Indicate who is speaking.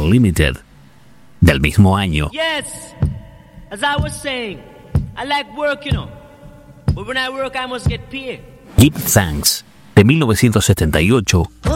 Speaker 1: Unlimited, del mismo año.
Speaker 2: Yes, as I was saying, I like work, but when I work I must get paid.
Speaker 1: Give Thanks, de 1978.